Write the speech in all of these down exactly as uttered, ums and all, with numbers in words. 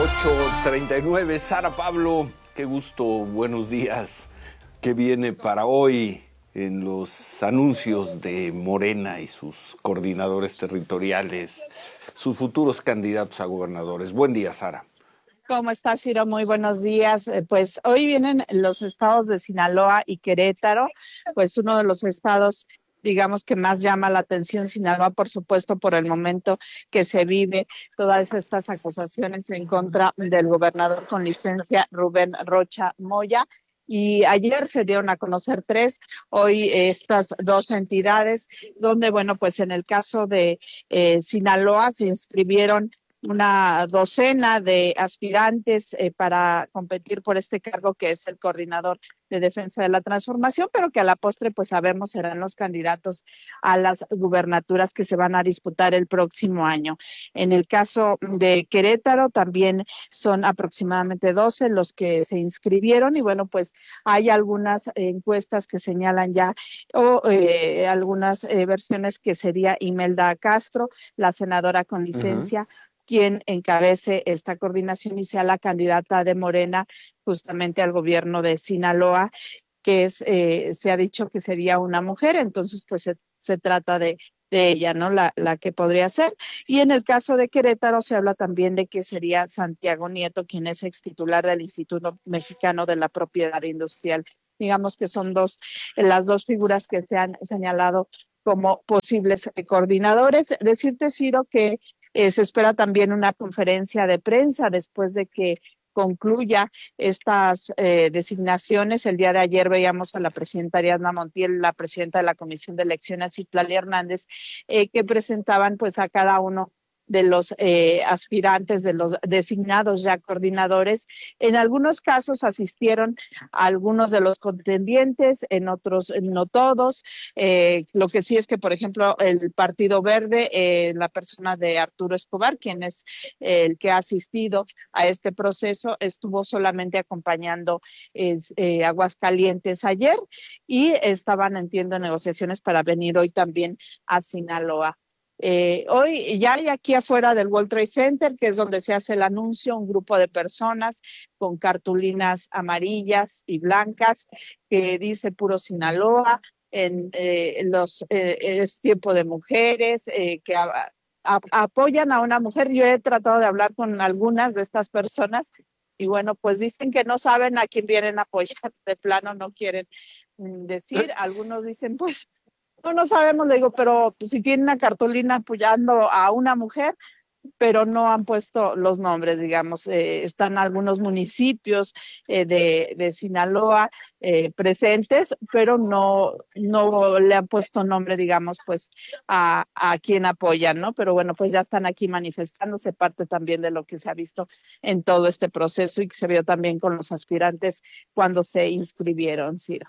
ocho treinta y nueve, Sara Pablo, qué gusto, buenos días. ¿Qué viene para hoy en los anuncios de Morena y sus coordinadores territoriales, sus futuros candidatos a gobernadores? Buen día, Sara. ¿Cómo estás, Ciro? Muy buenos días. Eh, Pues hoy vienen los estados de Sinaloa y Querétaro, pues uno de los estados, digamos, que más llama la atención. Sinaloa, por supuesto, por el momento que se vive, todas estas acusaciones en contra del gobernador con licencia Rubén Rocha Moya. Y ayer se dieron a conocer tres, hoy eh, estas dos entidades, donde, bueno, pues en el caso de eh, Sinaloa se inscribieron una docena de aspirantes eh, para competir por este cargo, que es el coordinador de defensa de la transformación, pero que a la postre pues sabemos serán los candidatos a las gubernaturas que se van a disputar el próximo año. En el caso de Querétaro también son aproximadamente doce los que se inscribieron, y bueno, pues hay algunas encuestas que señalan ya o eh, algunas eh, versiones que sería Imelda Castro, la senadora con licencia, uh-huh, quien encabece esta coordinación y sea la candidata de Morena justamente al gobierno de Sinaloa, que es eh, se ha dicho que sería una mujer, entonces pues se, se trata de, de ella, ¿no? La, la que podría ser. Y en el caso de Querétaro se habla también de que sería Santiago Nieto, quien es ex titular del Instituto Mexicano de la Propiedad Industrial. Digamos que son dos, las dos figuras que se han señalado como posibles coordinadores. Decirte, Ciro, que Eh, se espera también una conferencia de prensa después de que concluya estas eh, designaciones. El día de ayer veíamos a la presidenta Ariadna Montiel, la presidenta de la Comisión de Elecciones, Citlali Hernández, eh, que presentaban pues a cada uno de los eh, aspirantes, de los designados ya coordinadores. En algunos casos asistieron a algunos de los contendientes, en otros no todos. Eh, lo que sí es que, por ejemplo, el Partido Verde, eh, la persona de Arturo Escobar, quien es eh, el que ha asistido a este proceso, estuvo solamente acompañando eh, eh, Aguascalientes ayer, y estaban, entiendo, negociaciones para venir hoy también a Sinaloa. Eh, hoy ya hay aquí afuera del World Trade Center, que es donde se hace el anuncio, un grupo de personas con cartulinas amarillas y blancas que dice puro Sinaloa, en eh, los eh, es tiempo de mujeres, eh, que a, a, apoyan a una mujer. Yo he tratado de hablar con algunas de estas personas y bueno, pues dicen que no saben a quién vienen a apoyar, de plano no quieren mm, decir. Algunos dicen pues no, no sabemos, le digo, pero pues, si tienen una cartulina apoyando a una mujer, pero no han puesto los nombres, digamos. Eh, están algunos municipios eh, de, de Sinaloa eh, presentes, pero no, no le han puesto nombre, digamos, pues a, a quien apoyan, ¿no? Pero bueno, pues ya están aquí manifestándose, parte también de lo que se ha visto en todo este proceso y que se vio también con los aspirantes cuando se inscribieron, Ciro.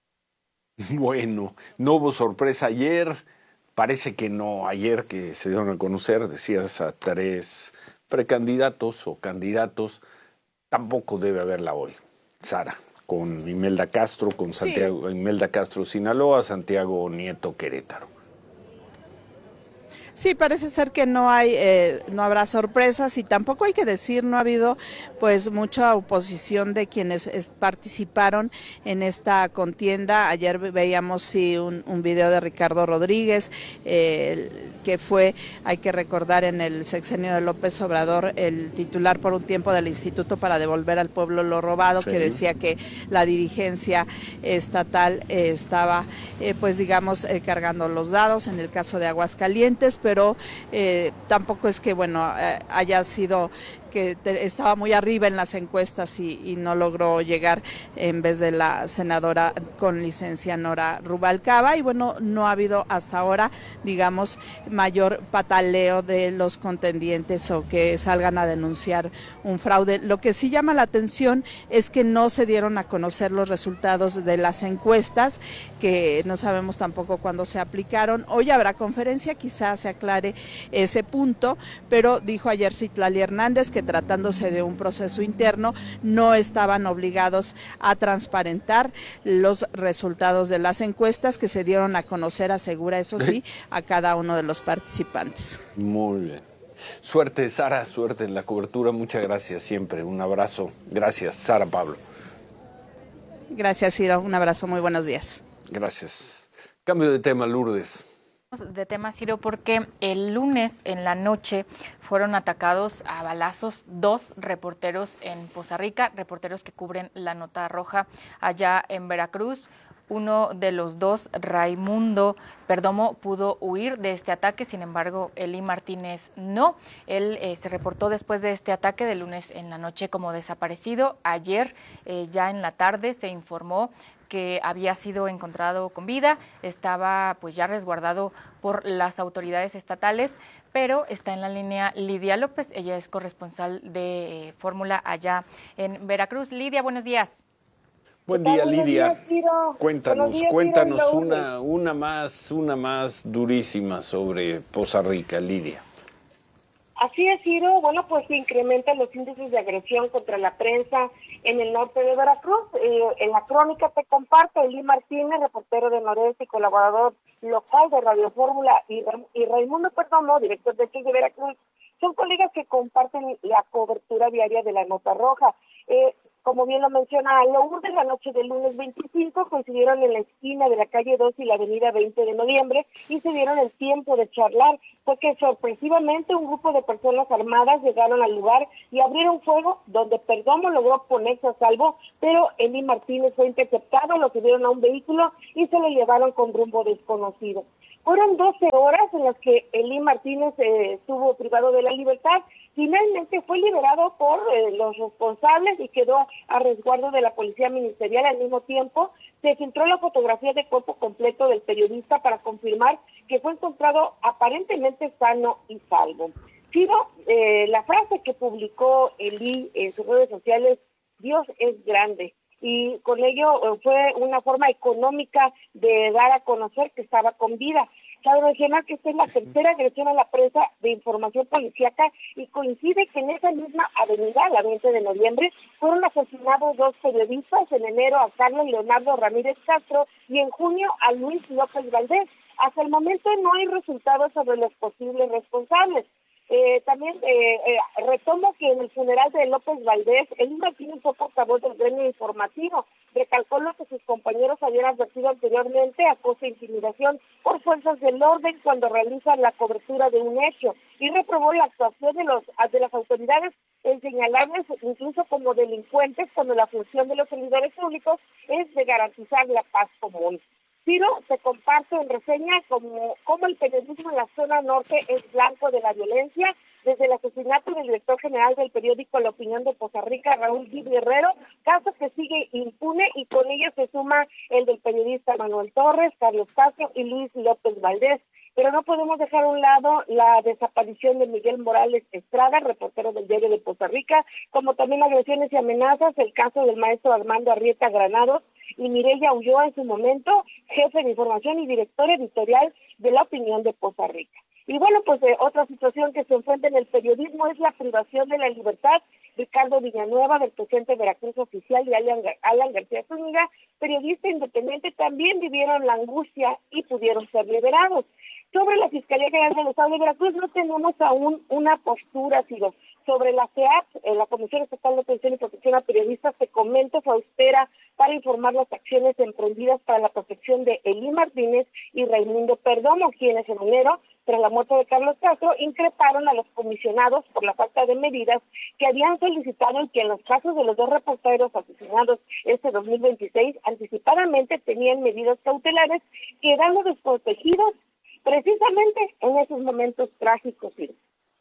Bueno, no hubo sorpresa ayer, parece que no, ayer que se dieron a conocer, decías, a tres precandidatos o candidatos, tampoco debe haberla hoy, Sara, con Imelda Castro, con Santiago, sí. Imelda Castro Sinaloa, Santiago Nieto Querétaro. Sí, parece ser que no hay, eh, no habrá sorpresas, y tampoco hay que decir, no ha habido pues mucha oposición de quienes es, participaron en esta contienda. Ayer veíamos sí un, un video de Ricardo Rodríguez, eh, que fue, hay que recordar, en el sexenio de López Obrador, el titular por un tiempo del Instituto para Devolver al Pueblo lo Robado, sí, que decía que la dirigencia estatal eh, estaba, eh, pues digamos, eh, cargando los dados en el caso de Aguascalientes, pero eh, tampoco es que, bueno, eh, haya sido que te, estaba muy arriba en las encuestas y, y no logró llegar en vez de la senadora con licencia Nora Rubalcaba. Y bueno, no ha habido hasta ahora, digamos, mayor pataleo de los contendientes o que salgan a denunciar un fraude. Lo que sí llama la atención es que no se dieron a conocer los resultados de las encuestas, que no sabemos tampoco cuándo se aplicaron. Hoy habrá conferencia, quizás se aclare ese punto, pero dijo ayer Citlali Hernández que tratándose de un proceso interno no estaban obligados a transparentar los resultados de las encuestas que se dieron a conocer, asegura, eso sí, a cada uno de los participantes. Muy bien. Suerte, Sara, suerte en la cobertura. Muchas gracias siempre. Un abrazo. Gracias, Sara Pablo. Gracias, Ciro. Un abrazo. Muy buenos días. Gracias. Cambio de tema, Lourdes. De tema, Ciro, porque el lunes en la noche fueron atacados a balazos dos reporteros en Poza Rica, reporteros que cubren la Nota Roja allá en Veracruz. Uno de los dos, Raimundo Perdomo, pudo huir de este ataque, sin embargo, Elí Martínez no. Él eh, se reportó después de este ataque de lunes en la noche como desaparecido. Ayer, eh, ya en la tarde, se informó que había sido encontrado con vida, estaba pues ya resguardado por las autoridades estatales, pero está en la línea Lidia López, ella es corresponsal de eh, Fórmula allá en Veracruz. Lidia, buenos días. Buen día, Lidia. Buenos días, Ciro. Cuéntanos, Buenos días, cuéntanos Ciro, una, una más, una más durísima sobre Poza Rica, Lidia. Así es, Ciro. Bueno, pues se incrementan los índices de agresión contra la prensa en el norte de Veracruz. Eh, en la crónica te comparto, Elí Martínez, reportero de Noreste y colaborador local de Radio Fórmula, y, y Raimundo Perdomo, director de Hechos de Veracruz, son colegas que comparten la cobertura diaria de la Nota Roja. Eh, Como bien lo menciona Lourdes, la noche del lunes veinticinco coincidieron en la esquina de la calle dos y la avenida veinte de noviembre y se dieron el tiempo de charlar. Fue que sorpresivamente un grupo de personas armadas llegaron al lugar y abrieron fuego, donde Perdomo logró ponerse a salvo, pero Elí Martínez fue interceptado, lo subieron a un vehículo y se lo llevaron con rumbo desconocido. Fueron doce horas en las que Elí Martínez eh, estuvo privado de la libertad. Finalmente fue liberado por eh, los responsables y quedó a resguardo de la policía ministerial. Al mismo tiempo, se filtró la fotografía de cuerpo completo del periodista para confirmar que fue encontrado aparentemente sano y salvo. Ciro, eh, la frase que publicó Elí en sus redes sociales, Dios es grande, y con ello fue una forma económica de dar a conocer que estaba con vida. Cabe mencionar que esta es la tercera agresión a la prensa de información policíaca y coincide que en esa misma avenida, la veinte de noviembre, fueron asesinados dos periodistas, en enero a Carlos Leonardo Ramírez Castro y en junio a Luis López Valdés. Hasta el momento no hay resultados sobre los posibles responsables. Eh, también eh, eh, retomo que en el funeral de López Valdés, Elí Martínez fue portavoz del gremio informativo. Recalcó lo que sus compañeros habían advertido anteriormente, acoso e intimidación por fuerzas del orden cuando realizan la cobertura de un hecho, y reprobó la actuación de los de las autoridades en señalarles incluso como delincuentes cuando la función de los servidores públicos es de garantizar la paz común. Ciro, te comparto en reseña como, como el periodismo en la zona norte es blanco de la violencia, desde el asesinato del director general del periódico La Opinión de Poza Rica, Raúl Gil Guerrero, caso que sigue impune, y con ello se suma el del periodista Manuel Torres, Carlos Castro y Luis López Valdés. Pero no podemos dejar a un lado la desaparición de Miguel Morales Estrada, reportero del diario de Poza Rica, como también agresiones y amenazas, el caso del maestro Armando Arrieta Granados y Mireya Ulloa, en su momento jefe de información y director editorial de La Opinión de Poza Rica. Y bueno, pues eh, otra situación que se enfrenta en el periodismo es la privación de la libertad. Ricardo Villanueva, del presidente de Veracruz Oficial, y Alan, Alan García Zúñiga, periodista independiente, también vivieron la angustia y pudieron ser liberados. Sobre la Fiscalía General del Estado de Veracruz no tenemos aún una postura, sino sobre la C E A P, la Comisión Estatal de Atención y Protección a Periodistas, se comenta fue austera para informar las acciones emprendidas para la protección de Elí Martínez y Raimundo Perdomo, quienes en enero, tras la muerte de Carlos Castro, increparon a los comisionados por la falta de medidas que habían solicitado y que en los casos de los dos reporteros asesinados este dos mil veintiséis anticipadamente tenían medidas cautelares, quedando desprotegidos precisamente en esos momentos trágicos. ¿Sí?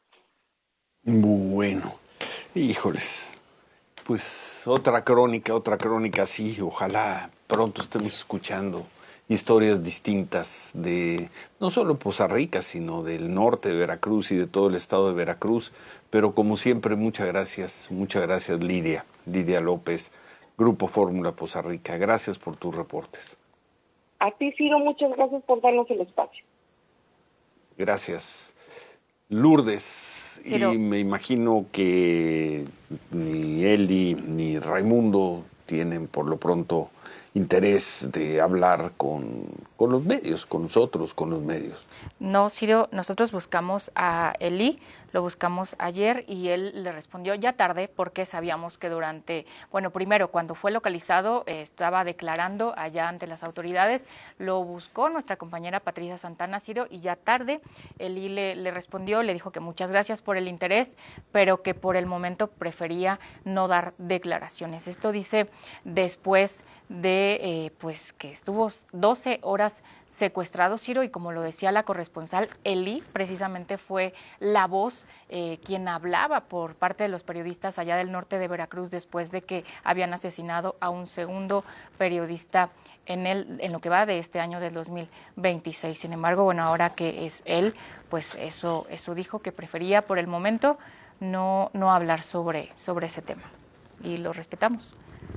Bueno, híjoles, pues otra crónica, otra crónica así, ojalá pronto estemos escuchando historias distintas de no solo Poza Rica, sino del norte de Veracruz y de todo el estado de Veracruz. Pero como siempre, muchas gracias, muchas gracias Lidia, Lidia López, Grupo Fórmula Poza Rica. Gracias por tus reportes. A ti, Ciro, muchas gracias por darnos el espacio. Gracias. Lourdes, Ciro. Y me imagino que ni Eli ni Raimundo tienen por lo pronto interés de hablar con, con los medios, con nosotros, con los medios. No, Ciro, nosotros buscamos a Elí, lo buscamos ayer y él le respondió ya tarde porque sabíamos que durante, bueno, primero cuando fue localizado eh, estaba declarando allá ante las autoridades, lo buscó nuestra compañera Patricia Santana, Ciro, y ya tarde el I le, le respondió, le dijo que muchas gracias por el interés, pero que por el momento prefería no dar declaraciones. Esto dice después de eh, pues que estuvo doce horas secuestrado, Ciro, y como lo decía la corresponsal, Eli precisamente fue la voz eh, quien hablaba por parte de los periodistas allá del norte de Veracruz después de que habían asesinado a un segundo periodista en el en lo que va de este año del dos mil veintiséis. Sin embargo, bueno, ahora que es él, pues eso eso dijo que prefería por el momento no no hablar sobre sobre ese tema y lo respetamos.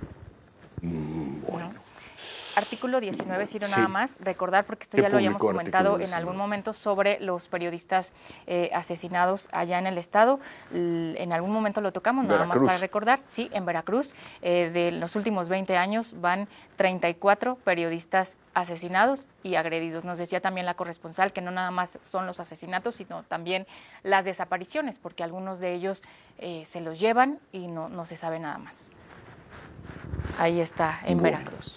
Mm, bueno. ¿No? Artículo diecinueve, Ciro, Sí. nada más, recordar, porque esto ¿Qué ya lo habíamos publicó comentado artículo en algún diecinueve? momento, sobre los periodistas eh, asesinados allá en el estado. L- en algún momento lo tocamos, nada más Veracruz. para recordar, sí, en Veracruz, eh, de los últimos veinte años van treinta y cuatro periodistas asesinados y agredidos. Nos decía también la corresponsal que no nada más son los asesinatos, sino también las desapariciones, porque algunos de ellos eh, se los llevan y no, no se sabe nada más. Ahí está, en Bueno. Veracruz.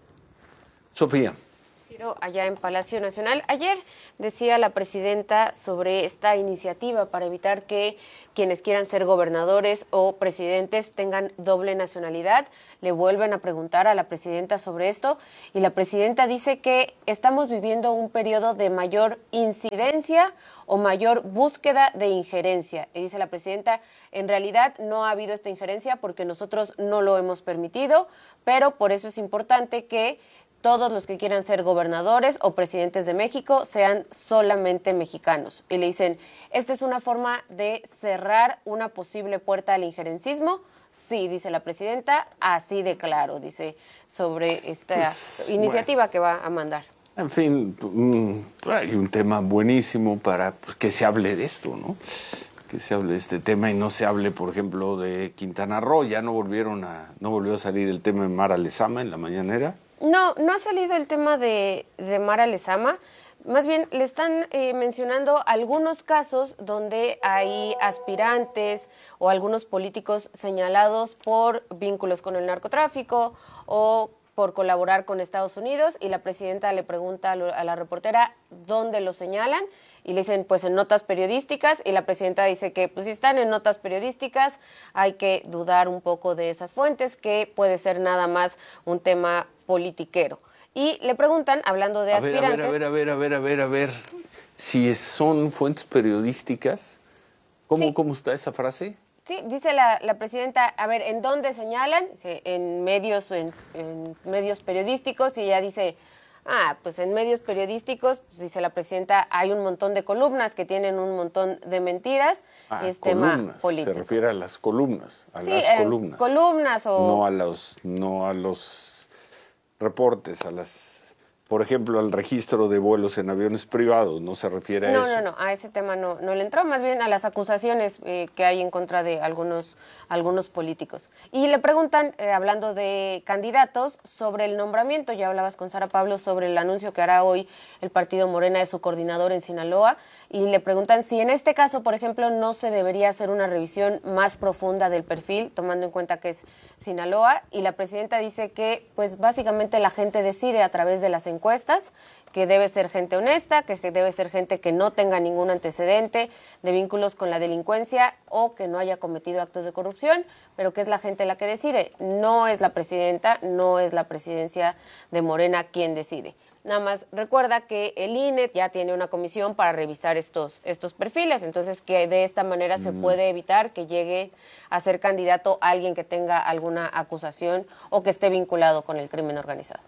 Sofía. Allá en Palacio Nacional. Ayer decía la presidenta sobre esta iniciativa para evitar que quienes quieran ser gobernadores o presidentes tengan doble nacionalidad. Le vuelven a preguntar a la presidenta sobre esto y la presidenta dice que estamos viviendo un periodo de mayor incidencia o mayor búsqueda de injerencia. Y dice la presidenta, en realidad no ha habido esta injerencia porque nosotros no lo hemos permitido, pero por eso es importante que todos los que quieran ser gobernadores o presidentes de México sean solamente mexicanos. Y le dicen, ¿esta es una forma de cerrar una posible puerta al injerencismo? Sí, dice la presidenta, así de claro, dice, sobre esta Pues, iniciativa bueno. que va a mandar. En fin, mm, hay un tema buenísimo para pues, que se hable de esto, ¿no? Que se hable de este tema y no se hable, por ejemplo, de Quintana Roo. Ya no volvieron a, no volvió a salir el tema de Mara Lezama en la mañanera. No, no ha salido el tema de, de Mara Lezama. Más bien le están eh, mencionando algunos casos donde hay aspirantes o algunos políticos señalados por vínculos con el narcotráfico o por colaborar con Estados Unidos, y la presidenta le pregunta a la reportera dónde lo señalan y le dicen pues en notas periodísticas, y la presidenta dice que pues si están en notas periodísticas hay que dudar un poco de esas fuentes, que puede ser nada más un tema politiquero. Y le preguntan, hablando de a ver, aspirantes... A ver, a ver, a ver, a ver, a ver, a ver, si son fuentes periodísticas, ¿cómo, Sí. ¿cómo está esa frase? Sí, dice la, la presidenta, a ver, ¿en dónde señalan? Dice, en medios, en, en medios periodísticos, y ella dice, ah, pues en medios periodísticos, pues dice la presidenta, hay un montón de columnas que tienen un montón de mentiras, Ah, es tema columnas, político. se refiere a las columnas, a Sí, las en columnas. columnas o... No a los, no a los reportes, a las... Por ejemplo, al registro de vuelos en aviones privados, no se refiere a No, eso. no, no, a ese tema no, no le entró, más bien a las acusaciones eh, que hay en contra de algunos, algunos políticos. Y le preguntan, eh, hablando de candidatos, sobre el nombramiento. Ya hablabas con Sara Pablo sobre el anuncio que hará hoy el partido Morena de su coordinador en Sinaloa, y le preguntan si en este caso, por ejemplo, no se debería hacer una revisión más profunda del perfil, tomando en cuenta que es Sinaloa, y la presidenta dice que pues básicamente la gente decide a través de las encuestas, que debe ser gente honesta, que debe ser gente que no tenga ningún antecedente de vínculos con la delincuencia o que no haya cometido actos de corrupción, pero que es la gente la que decide. No es la presidenta, no es la presidencia de Morena quien decide. Nada más recuerda que el I N E ya tiene una comisión para revisar estos, estos perfiles, entonces que de esta manera se puede evitar que llegue a ser candidato alguien que tenga alguna acusación o que esté vinculado con el crimen organizado.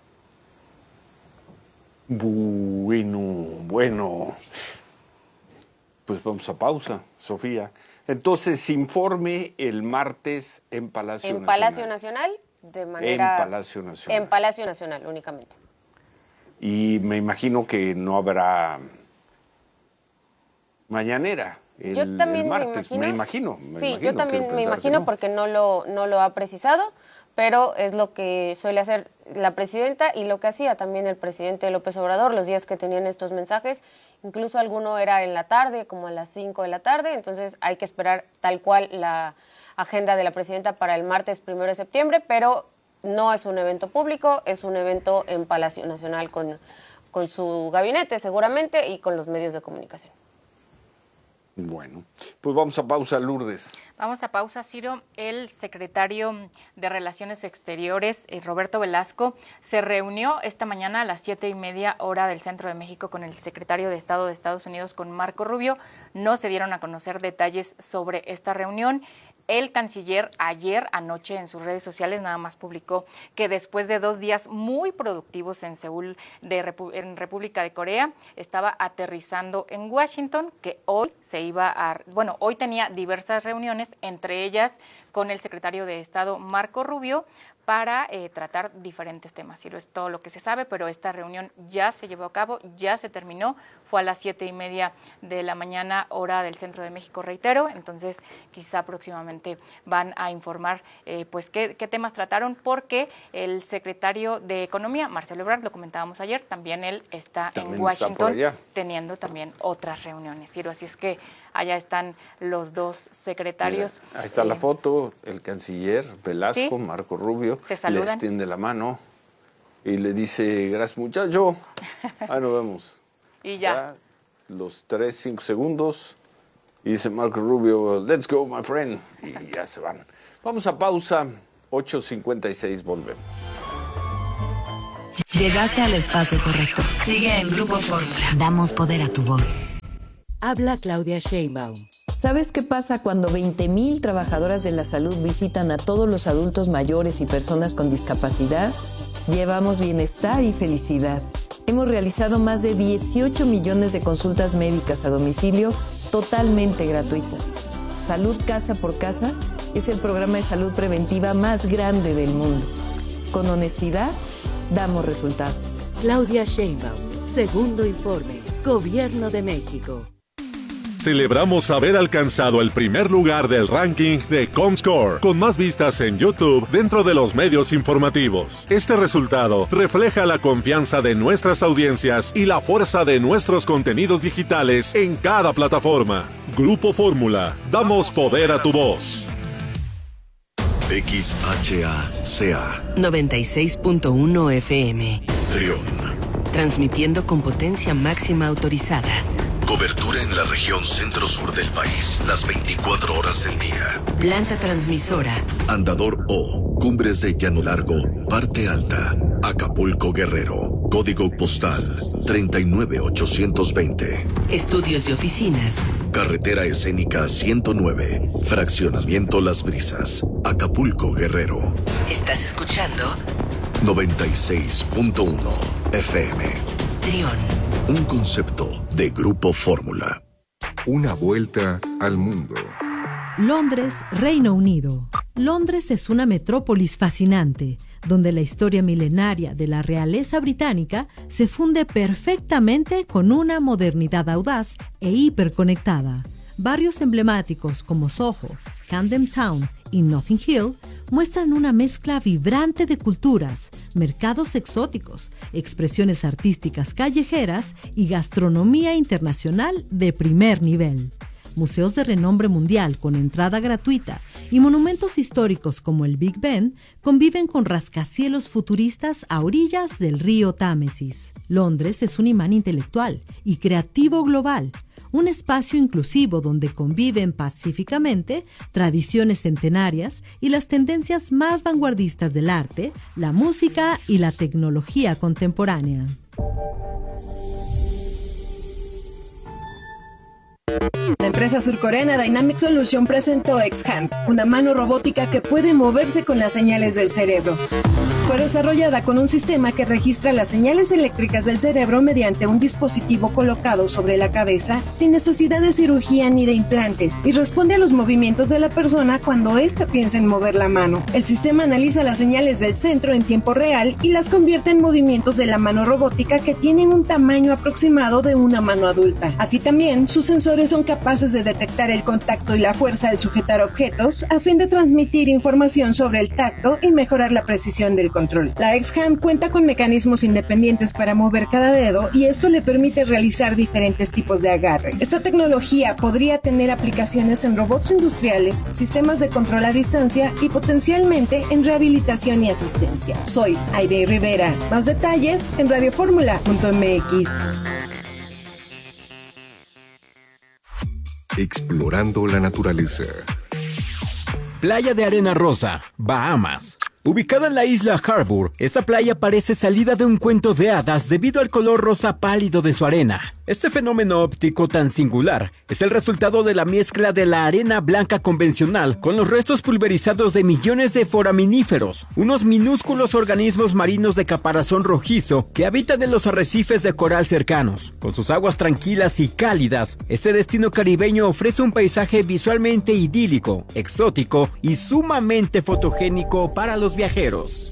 Bueno, bueno. Pues vamos a pausa, Sofía. Entonces, informe el martes en Palacio En Nacional. Palacio Nacional, de manera... En Palacio Nacional. En Palacio Nacional, únicamente. Y me imagino que no habrá mañanera el, Yo también el martes. me imagino. Me imagino. me sí, imagino yo también quiero me pensar que imagino no. porque no lo, no lo ha precisado, pero es lo que suele hacer la presidenta y lo que hacía también el presidente López Obrador los días que tenían estos mensajes. Incluso alguno era en la tarde, como a las cinco de la tarde, entonces hay que esperar tal cual la agenda de la presidenta para el martes primero de septiembre, pero no es un evento público, es un evento en Palacio Nacional con, con su gabinete seguramente y con los medios de comunicación. Bueno, pues vamos a pausa, Lourdes. Vamos a pausa, Ciro. El secretario de Relaciones Exteriores, Roberto Velasco, se reunió esta mañana a las siete y media hora del Centro de México con el secretario de Estado de Estados Unidos, con Marco Rubio. No se dieron a conocer detalles sobre esta reunión. El canciller ayer, anoche, en sus redes sociales nada más publicó que después de dos días muy productivos en Seúl, de Repu- en República de Corea, estaba aterrizando en Washington, que hoy se iba a, bueno, hoy tenía diversas reuniones, entre ellas con el secretario de Estado Marco Rubio, para eh, tratar diferentes temas. Y es todo lo que se sabe, pero esta reunión ya se llevó a cabo, ya se terminó, fue a las siete y media de la mañana, hora del Centro de México, reitero, entonces quizá próximamente van a informar eh, pues qué, qué temas trataron, porque el secretario de Economía, Marcelo Ebrard, lo comentábamos ayer, también él está también en Washington, está teniendo también otras reuniones, Ciro, así es que allá están los dos secretarios. Mira, ahí está eh, la foto, el canciller Velasco, ¿sí? Marco Rubio, Se le saludan. extiende la mano y le dice, gracias muchacho, ahí nos vemos. Y ya. ya. Los tres, cinco segundos, y dice Marco Rubio, let's go, my friend, y ya se van. Vamos a pausa, ocho cincuenta y seis, volvemos. Llegaste al espacio correcto. Sigue en Grupo Fórmula. Damos poder a tu voz. Habla Claudia Sheinbaum. ¿Sabes qué pasa cuando veinte mil trabajadoras de la salud visitan a todos los adultos mayores y personas con discapacidad? Llevamos bienestar y felicidad. Hemos realizado más de dieciocho millones de consultas médicas a domicilio totalmente gratuitas. Salud Casa por Casa es el programa de salud preventiva más grande del mundo. Con honestidad, damos resultados. Claudia Sheinbaum, segundo informe, Gobierno de México. Celebramos haber alcanzado el primer lugar del ranking de Comscore, con más vistas en YouTube dentro de los medios informativos. Este resultado refleja la confianza de nuestras audiencias y la fuerza de nuestros contenidos digitales en cada plataforma. Grupo Fórmula, damos poder a tu voz. X H A C A noventa y seis punto uno F M. Trión. Transmitiendo con potencia máxima autorizada. Cobertura en la región centro-sur del país, las veinticuatro horas del día. Planta transmisora. Andador O, Cumbres de Llano Largo, Parte Alta, Acapulco, Guerrero. Código postal treinta y nueve ochocientos veinte. Estudios y oficinas. Carretera escénica ciento nueve, Fraccionamiento Las Brisas, Acapulco, Guerrero. ¿Estás escuchando? noventa y seis punto uno F M. Trión. Un concepto de Grupo Fórmula. Una vuelta al mundo. Londres, Reino Unido. Londres es una metrópolis fascinante, donde la historia milenaria de la realeza británica se funde perfectamente con una modernidad audaz e hiperconectada. Barrios emblemáticos como Soho, Camden Town y Notting Hill muestran una mezcla vibrante de culturas, mercados exóticos, expresiones artísticas callejeras y gastronomía internacional de primer nivel. Museos de renombre mundial con entrada gratuita y monumentos históricos como el Big Ben conviven con rascacielos futuristas a orillas del río Támesis. Londres es un imán intelectual y creativo global, un espacio inclusivo donde conviven pacíficamente tradiciones centenarias y las tendencias más vanguardistas del arte, la música y la tecnología contemporánea. La empresa surcoreana Dynamic Solution presentó X-Hand, una mano robótica que puede moverse con las señales del cerebro. Fue desarrollada con un sistema que registra las señales eléctricas del cerebro mediante un dispositivo colocado sobre la cabeza sin necesidad de cirugía ni de implantes y responde a los movimientos de la persona cuando ésta piensa en mover la mano. El sistema analiza las señales del centro en tiempo real y las convierte en movimientos de la mano robótica que tienen un tamaño aproximado de una mano adulta. Así también, sus sensores son capaces de detectar el contacto y la fuerza al sujetar objetos a fin de transmitir información sobre el tacto y mejorar la precisión del control. La X-Hand cuenta con mecanismos independientes para mover cada dedo y esto le permite realizar diferentes tipos de agarre. Esta tecnología podría tener aplicaciones en robots industriales, sistemas de control a distancia y potencialmente en rehabilitación y asistencia. Soy Aide Rivera. Más detalles en radioformula punto m x. Explorando la naturaleza. Playa de Arena Rosa, Bahamas. Ubicada en la isla Harbour, esta playa parece salida de un cuento de hadas debido al color rosa pálido de su arena. Este fenómeno óptico tan singular es el resultado de la mezcla de la arena blanca convencional con los restos pulverizados de millones de foraminíferos, unos minúsculos organismos marinos de caparazón rojizo que habitan en los arrecifes de coral cercanos. Con sus aguas tranquilas y cálidas, este destino caribeño ofrece un paisaje visualmente idílico, exótico y sumamente fotogénico para los viajeros.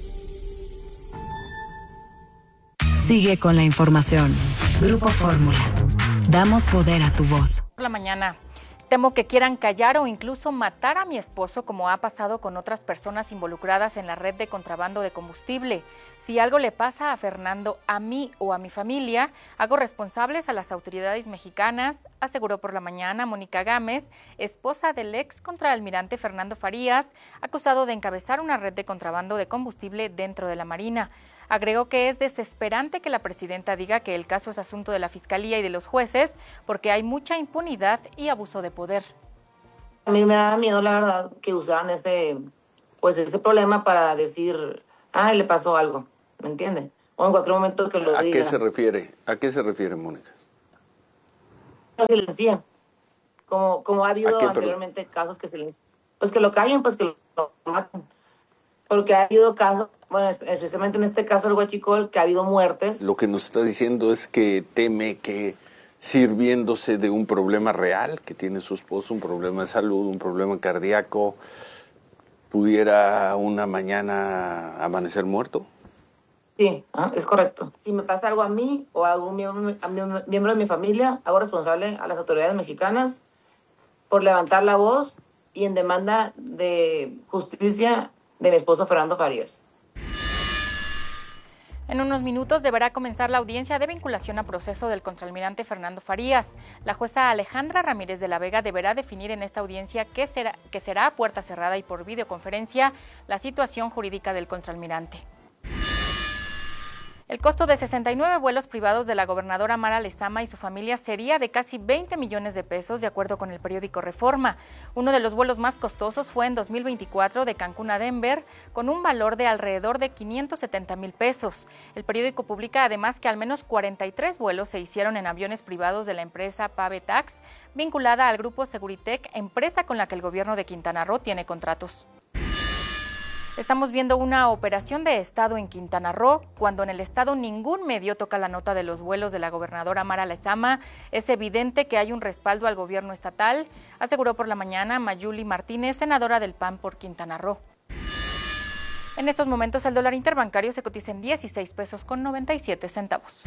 Sigue con la información. Grupo Fórmula. Damos poder a tu voz. Por la mañana. Temo que quieran callar o incluso matar a mi esposo, como ha pasado con otras personas involucradas en la red de contrabando de combustible. Si algo le pasa a Fernando, a mí o a mi familia, hago responsables a las autoridades mexicanas, aseguró por la mañana Mónica Gámez, esposa del ex contraalmirante Fernando Farías, acusado de encabezar una red de contrabando de combustible dentro de la Marina. Agregó que es desesperante que la presidenta diga que el caso es asunto de la Fiscalía y de los jueces porque hay mucha impunidad y abuso de poder. A mí me da miedo, la verdad, que usaran este, pues, este problema para decir, ah, le pasó algo, ¿me entiende? O en cualquier momento que lo ¿A diga. qué se refiere? ¿A qué se refiere, Mónica? Lo silencian. Como, como ha habido qué, anteriormente pero... casos que se les... Pues que lo callen, pues que lo, lo maten. Porque ha habido casos, bueno, especialmente en este caso el Huachicol, que ha habido muertes. Lo que nos está diciendo es que teme que, sirviéndose de un problema real que tiene su esposo, un problema de salud, un problema cardíaco, pudiera una mañana amanecer muerto. Sí, ¿eh? Es correcto. Si me pasa algo a mí o a algún miembro, a mi, miembro de mi familia, hago responsable a las autoridades mexicanas por levantar la voz y en demanda de justicia de mi esposo Fernando Farías. En unos minutos deberá comenzar la audiencia de vinculación a proceso del contraalmirante Fernando Farías. La jueza Alejandra Ramírez de la Vega deberá definir en esta audiencia que será, que será a puerta cerrada y por videoconferencia la situación jurídica del contraalmirante. El costo de sesenta y nueve vuelos privados de la gobernadora Mara Lezama y su familia sería de casi veinte millones de pesos, de acuerdo con el periódico Reforma. Uno de los vuelos más costosos fue en dos mil veinticuatro de Cancún a Denver, con un valor de alrededor de quinientos setenta mil pesos. El periódico publica además que al menos cuarenta y tres vuelos se hicieron en aviones privados de la empresa Pavetax, vinculada al grupo Seguritech, empresa con la que el gobierno de Quintana Roo tiene contratos. Estamos viendo una operación de Estado en Quintana Roo, cuando en el Estado ningún medio toca la nota de los vuelos de la gobernadora Mara Lezama. Es evidente que hay un respaldo al gobierno estatal, aseguró por la mañana Mayuli Martínez, senadora del P A N por Quintana Roo. En estos momentos el dólar interbancario se cotiza en dieciséis pesos con noventa y siete centavos.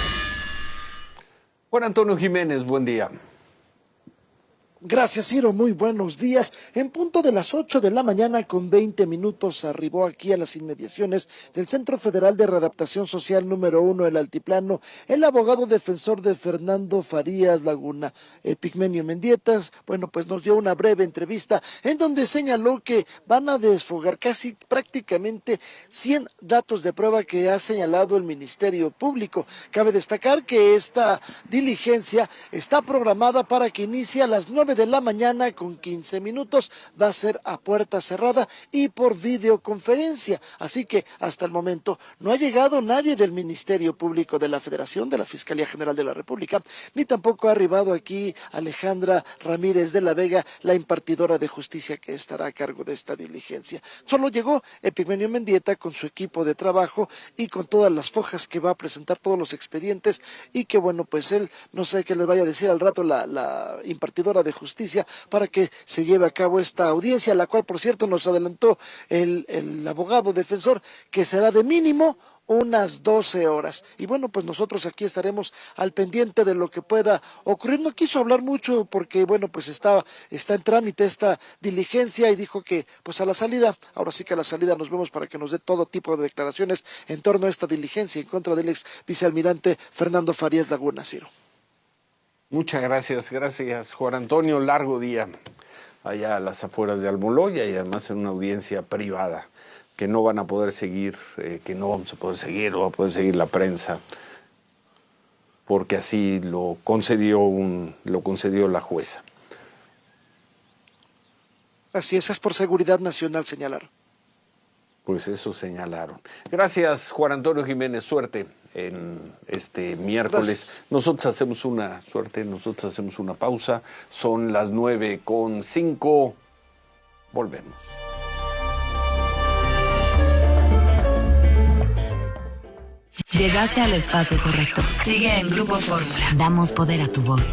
Juan Antonio Jiménez, buen día. Gracias, Ciro. Muy buenos días. En punto de las ocho de la mañana con veinte minutos arribó aquí a las inmediaciones del Centro Federal de Readaptación Social número uno del Altiplano el abogado defensor de Fernando Farías Laguna, Epigmenio Mendietas. Bueno, pues nos dio una breve entrevista en donde señaló que van a desfogar casi prácticamente cien datos de prueba que ha señalado el Ministerio Público. Cabe destacar que esta diligencia está programada para que inicie a las nueve de la mañana con quince minutos. Va a ser a puerta cerrada y por videoconferencia. Así que hasta el momento no ha llegado nadie del Ministerio Público de la Federación, de la Fiscalía General de la República, ni tampoco ha arribado aquí Alejandra Ramírez de la Vega, la impartidora de justicia que estará a cargo de esta diligencia. Solo llegó Epigmenio Mendieta con su equipo de trabajo y con todas las fojas que va a presentar, todos los expedientes, y que bueno, pues él, no sé qué les vaya a decir al rato la, la impartidora de justicia para que se lleve a cabo esta audiencia, la cual por cierto nos adelantó el, el abogado defensor que será de mínimo unas doce horas. Y bueno, pues nosotros aquí estaremos al pendiente de lo que pueda ocurrir. No quiso hablar mucho porque, bueno, pues está, está en trámite esta diligencia y dijo que, pues a la salida, ahora sí que a la salida nos vemos para que nos dé todo tipo de declaraciones en torno a esta diligencia en contra del ex vicealmirante Fernando Farías Laguna, Ciro. Muchas gracias, gracias Juan Antonio. Largo día allá a las afueras de Almoloya y además en una audiencia privada que no van a poder seguir, eh, que no vamos a poder seguir, no va a poder seguir la prensa, porque así lo concedió, un, lo concedió la jueza. Así es, es por seguridad nacional, señalaron. Pues eso señalaron. Gracias, Juan Antonio Jiménez, suerte en este miércoles. Gracias. Nosotros hacemos una, suerte, nosotros hacemos una pausa, son las nueve con cinco, volvemos. Llegaste al espacio correcto. Sigue en Grupo Fórmula. Damos poder a tu voz.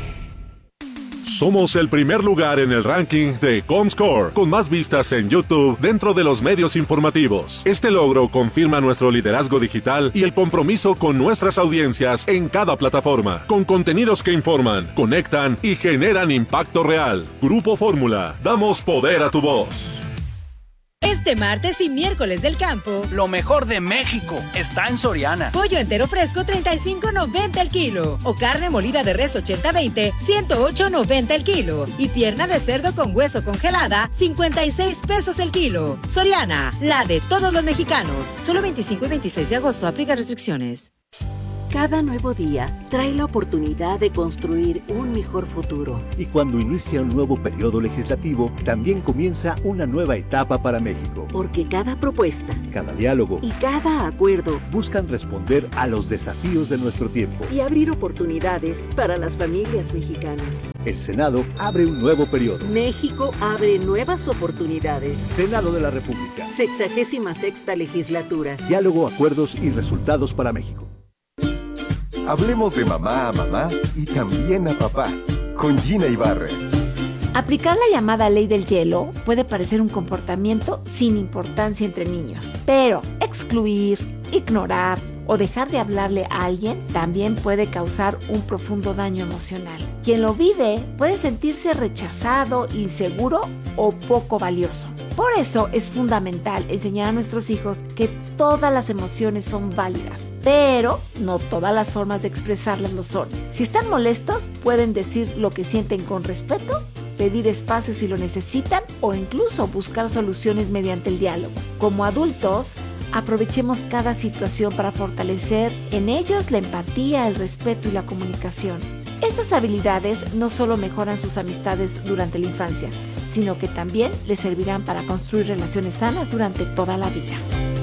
Somos el primer lugar en el ranking de Comscore, con más vistas en YouTube dentro de los medios informativos. Este logro confirma nuestro liderazgo digital y el compromiso con nuestras audiencias en cada plataforma, con contenidos que informan, conectan y generan impacto real. Grupo Fórmula, damos poder a tu voz. Este martes y miércoles del campo, lo mejor de México está en Soriana. Pollo entero fresco treinta y cinco noventa el kilo o carne molida de res ochenta veinte ciento ocho noventa el kilo y pierna de cerdo con hueso congelada cincuenta y seis pesos el kilo. Soriana, la de todos los mexicanos. Solo veinticinco y veintiséis de agosto, aplica restricciones. Cada nuevo día trae la oportunidad de construir un mejor futuro. Y cuando inicia un nuevo periodo legislativo, también comienza una nueva etapa para México. Porque cada propuesta, cada diálogo y cada acuerdo buscan responder a los desafíos de nuestro tiempo y abrir oportunidades para las familias mexicanas. El Senado abre un nuevo periodo. México abre nuevas oportunidades. Senado de la República. Sexagésima sexta legislatura. Diálogo, acuerdos y resultados para México. Hablemos de mamá a mamá y también a papá, con Gina Ibarra. Aplicar la llamada ley del hielo puede parecer un comportamiento sin importancia entre niños, pero excluir, ignorar o dejar de hablarle a alguien también puede causar un profundo daño emocional. Quien lo vive puede sentirse rechazado, inseguro o poco valioso. Por eso es fundamental enseñar a nuestros hijos que todas las emociones son válidas, pero no todas las formas de expresarlas lo son. Si están molestos, pueden decir lo que sienten con respeto, pedir espacio si lo necesitan o incluso buscar soluciones mediante el diálogo. Como adultos, aprovechemos cada situación para fortalecer en ellos la empatía, el respeto y la comunicación. Estas habilidades no solo mejoran sus amistades durante la infancia, sino que también les servirán para construir relaciones sanas durante toda la vida.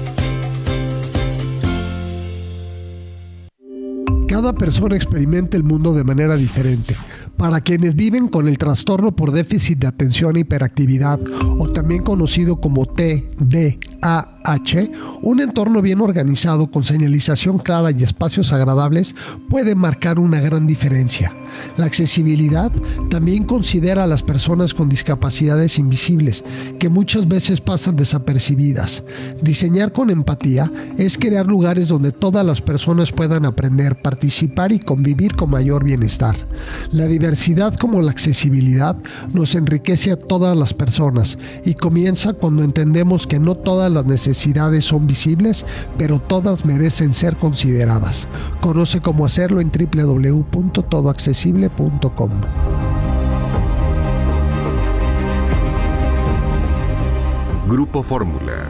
Cada persona experimenta el mundo de manera diferente. Para quienes viven con el trastorno por déficit de atención e hiperactividad, o también conocido como T D A H, un entorno bien organizado con señalización clara y espacios agradables puede marcar una gran diferencia. La accesibilidad también considera a las personas con discapacidades invisibles, que muchas veces pasan desapercibidas. Diseñar con empatía es crear lugares donde todas las personas puedan aprender, participar y convivir con mayor bienestar. La diversidad como la accesibilidad nos enriquece a todas las personas y comienza cuando entendemos que no todas las necesidades son visibles, pero todas merecen ser consideradas. Conoce cómo hacerlo en doble u doble u doble u punto todo accesible punto com. Grupo Fórmula.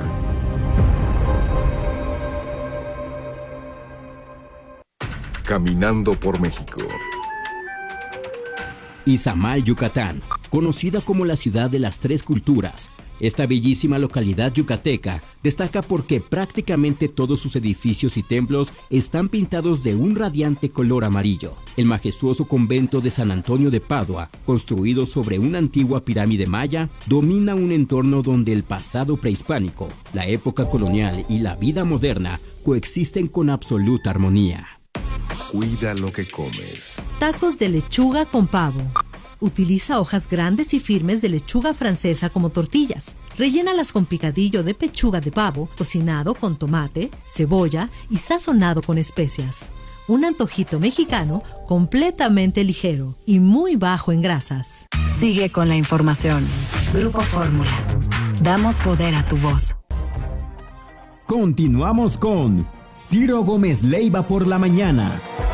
Caminando por México. Izamal, Yucatán. conocida como la ciudad de las tres culturas. Esta bellísima localidad yucateca destaca porque prácticamente todos sus edificios y templos están pintados de un radiante color amarillo. El majestuoso convento de San Antonio de Padua, construido sobre una antigua pirámide maya, domina un entorno donde el pasado prehispánico, la época colonial y la vida moderna coexisten con absoluta armonía. Cuida lo que comes. Tacos de lechuga con pavo. Utiliza hojas grandes y firmes de lechuga francesa como tortillas. Rellénalas con picadillo de pechuga de pavo, cocinado con tomate, cebolla y sazonado con especias. Un antojito mexicano completamente ligero y muy bajo en grasas. Sigue con la información. Grupo Fórmula. Damos poder a tu voz. Continuamos con Ciro Gómez Leiva por la mañana.